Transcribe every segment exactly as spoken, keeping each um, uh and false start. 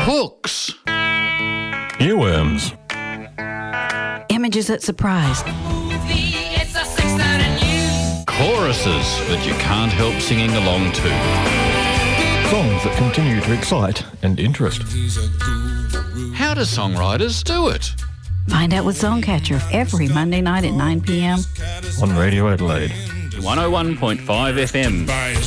Hooks. Earworms. Images that surprise. Choruses that you can't help singing along to. Songs that continue to excite and interest. How do songwriters do it? Find out with Songcatcher every Monday night at nine p.m. On Radio Adelaide. one oh one point five F M.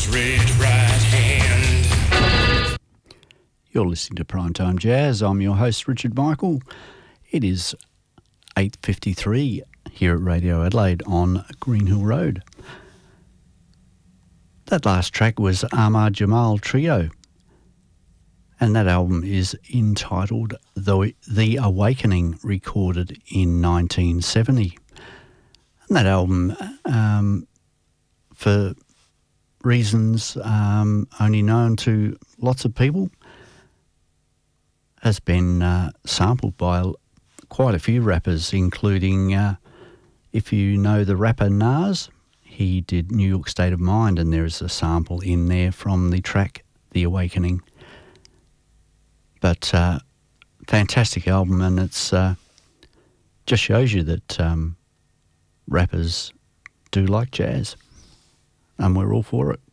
You're listening to Primetime Jazz. I'm your host, Richard Michael. It is eight fifty-three here at Radio Adelaide on Green Hill Road. That last track was Ahmad Jamal Trio, and that album is entitled The, the Awakening, recorded in nineteen seventy. And that album, um, for reasons um, only known to lots of people, has been uh, sampled by quite a few rappers, including, uh, if you know the rapper Nas, he did New York State of Mind, and there is a sample in there from the track The Awakening. But uh, fantastic album, and it's uh, just shows you that um, rappers do like jazz, and we're all for it.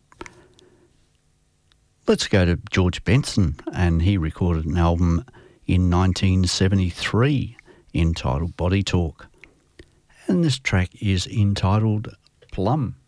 Let's go to George Benson, and he recorded an album in nineteen seventy-three entitled Body Talk. And this track is entitled Plum.